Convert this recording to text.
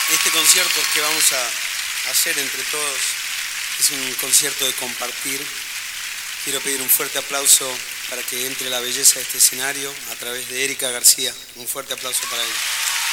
Este concierto que vamos a hacer entre todos es un concierto de compartir. Quiero pedir un fuerte aplauso para que entre la belleza de este escenario a través de Erika García. Un fuerte aplauso para ella.